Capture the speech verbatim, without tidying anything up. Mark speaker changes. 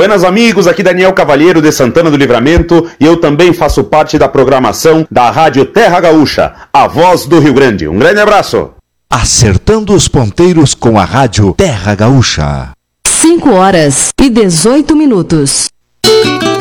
Speaker 1: Buenas amigos, aqui Daniel Cavalheiro de Santana do Livramento e eu também faço parte da programação da Rádio Terra Gaúcha, a voz do Rio Grande. Um grande abraço.
Speaker 2: Acertando os ponteiros com a Rádio Terra Gaúcha.
Speaker 3: cinco horas e dezoito minutos.